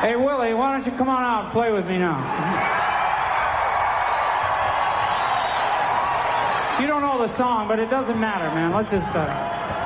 Hey, Willie, why don't you come on out and play with me now? You don't know the song, but it doesn't matter, man. Let's just...